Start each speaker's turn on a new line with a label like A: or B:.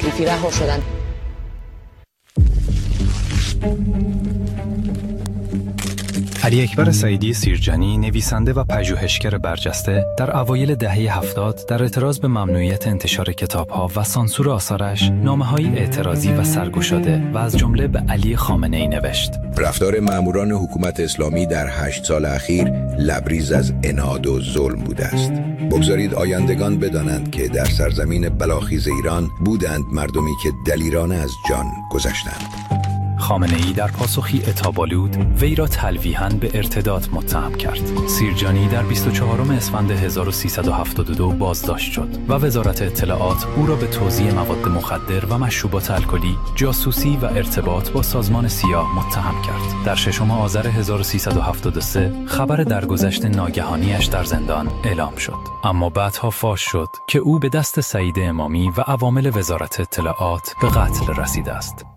A: تکلیفی رها شدن.
B: علی اکبر سعیدی سیرجانی، نویسنده و پژوهشگر برجسته، در اوایل دهه 70 در اعتراض به ممنوعیت انتشار کتاب‌ها و سانسور آثارش، نامه‌های اعتراضی و سرگشاده و از جمله به علی خامنه‌ای نوشت.
C: رفتار ماموران حکومت اسلامی در 8 سال اخیر لبریز از عناد و ظلم بوده است. بگذارید آیندگان بدانند که در سرزمین بلاخیز ایران بودند مردمی که دلیرانه از جان گذشتند.
B: خامنه‌ای در پاسخی عتاب‌آلود وی را تلویحاً به ارتداد متهم کرد. سیرجانی در 24 اسفند 1372 بازداشت شد و وزارت اطلاعات او را به توزیع مواد مخدر و مشروبات الکلی، جاسوسی و ارتباط با سازمان سیاه متهم کرد. در 6 آذر 1373 خبر درگذشت ناگهانیش در زندان اعلام شد. اما بعدها فاش شد که او به دست سعید امامی و عوامل وزارت اطلاعات به قتل رسیده است.